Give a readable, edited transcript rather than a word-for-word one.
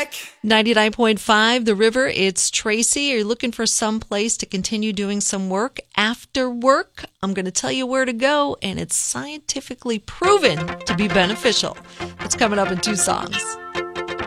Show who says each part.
Speaker 1: back.
Speaker 2: 99.5 The River, it's Tracy. You're looking for some place to continue doing some work after work? I'm going to tell you where to go, and it's scientifically proven to be beneficial. It's coming up in 2 songs.